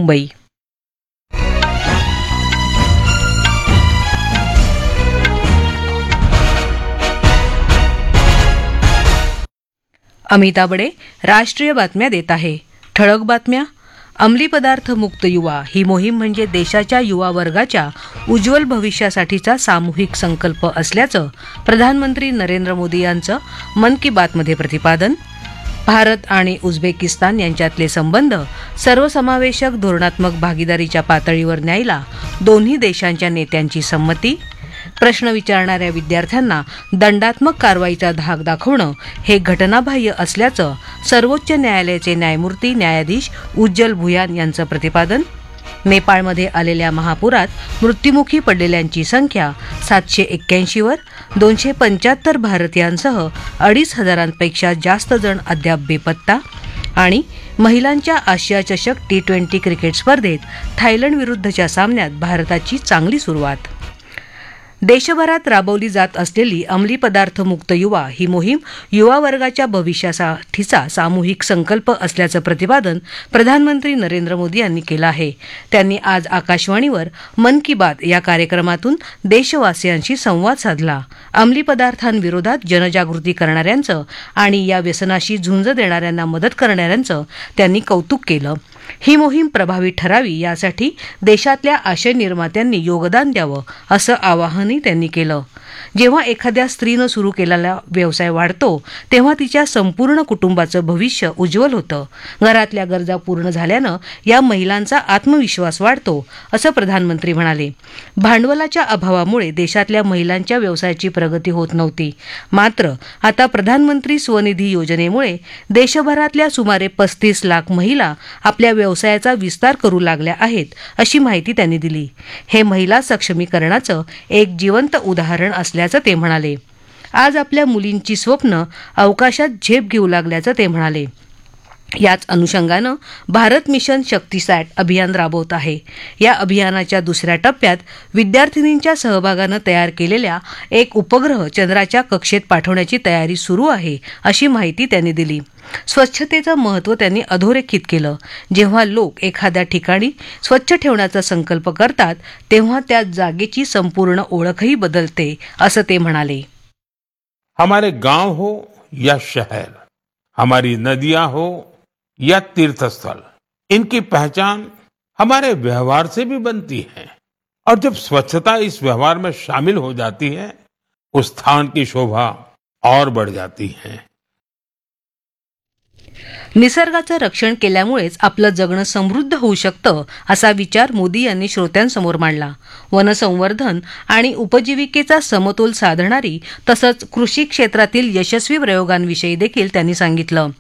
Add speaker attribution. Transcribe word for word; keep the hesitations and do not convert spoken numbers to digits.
Speaker 1: मुंबई. अमिता बडे राष्ट्रीय बातम्या देत आहे. ठळक बातम्या. अंमली पदार्थ मुक्त युवा ही मोहीम म्हणजे देशाच्या युवा वर्गाच्या उज्ज्वल भविष्यासाठीचा सामूहिक संकल्प असल्याचं प्रधानमंत्री नरेंद्र मोदी यांचं मन की बातमध्ये प्रतिपादन. भारत आणि उझबेकिस्तान यांच्यातले संबंध सर्वसमावेशक धोरणात्मक भागीदारीच्या पातळीवर न्यायला दोन्ही देशांच्या नेत्यांची संमती. प्रश्न विचारणाऱ्या विद्यार्थ्यांना दंडात्मक कारवाईचा धाक दाखवणं हे घटनाबाह्य असल्याचं सर्वोच्च न्यायालयाचे न्यायमूर्ती न्यायाधीश उज्ज्वल भुयान यांचं प्रतिपादन. नेपाळमध्ये आलेल्या महापुरात मृत्युमुखी पडलेल्यांची संख्या सातशे एक्क्याऐंशीवर, दोनशे पंच्याहत्तर भारतीयांसह अडीच हजारांपेक्षा जास्त जण अद्याप बेपत्ता. आणि महिलांच्या आशिया चषक टी ट्वेंटी क्रिकेट स्पर्धेत थायलंड विरुद्धच्या सामन्यात भारताची चांगली सुरुवात. देशभरात राबवली जात असलेली अंमली पदार्थ मुक्त युवा ही मोहीम युवा वर्गाच्या भविष्यासाठीचा सामूहिक संकल्प असल्याचं प्रतिपादन प्रधानमंत्री नरेंद्र मोदी यांनी केलं आहे. त्यांनी आज आकाशवाणीवर मन की बात या कार्यक्रमातून देशवासियांशी संवाद साधला. अंमली पदार्थांविरोधात जनजागृती करणाऱ्यांचं आणि या व्यसनाशी झुंज देणाऱ्यांना मदत करणाऱ्यांचं त्यांनी कौतुक केलं. ही मोहीम प्रभावी ठरावी यासाठी देशातल्या आशय निर्मात्यांनी योगदान द्यावं असं आवाहनही त्यांनी केलं. जेव्हा एखाद्या स्त्रीनं सुरू केलेला व्यवसाय वाढतो तेव्हा तिच्या संपूर्ण कुटुंबाचं भविष्य उज्ज्वल होतं. घरातल्या गरजा पूर्ण झाल्यानं या महिलांचा आत्मविश्वास वाढतो असं प्रधानमंत्री म्हणाले. भांडवलाच्या अभावामुळे देशातल्या महिलांच्या व्यवसायाची प्रगती होत नव्हती. मात्र आता प्रधानमंत्री स्वनिधी योजनेमुळे देशभरातल्या सुमारे पस्तीस लाख महिला आपल्या व्यवसायाचा विस्तार करू लागल्या आहेत अशी माहिती त्यांनी दिली. हे महिला सक्षमीकरणाचं एक जिवंत उदाहरण असल्याचं ते म्हणाले. आज आपल्या मुलींची स्वप्न अवकाशात झेप घेऊ लागल्याचं ते म्हणाले. याच अनुषंगानं भारत मिशन शक्तिसॅट अभियान राबवत आहे. या अभियानाच्या दुसऱ्या टप्प्यात विद्यार्थिनींच्या सहभागानं तयार केलेल्या एक उपग्रह चंद्राच्या कक्षेत पाठवण्याची तयारी सुरू आहे अशी माहिती त्यांनी दिली. स्वच्छतेचं महत्त्व त्यांनी अधोरेखित केलं. जेव्हा लोक एखाद्या ठिकाणी स्वच्छ ठेवण्याचा संकल्प करतात तेव्हा त्या जागेची संपूर्ण ओळखही बदलते असं ते म्हणाले.
Speaker 2: हमारे गांव हो या शहर, हमारी नदियां हो या तीर्थस्थल, इनकी पहचान हमारे व्यवहार से भी बनती है. और जब स्वच्छता इस व्यवहार में शामिल हो जाती है उस स्थान की शोभा और बढ़ जाती है.
Speaker 1: निसर्गाचं रक्षण केल्यामुळेच आपलं जगणं समृद्ध होऊ शकतं असा विचार मोदी यांनी श्रोत्यांसमोर मांडला. वनसंवर्धन आणि उपजीविकेचा समतोल साधणारी तसंच कृषी क्षेत्रातील यशस्वी प्रयोगांविषयी देखील त्यांनी सांगितलं.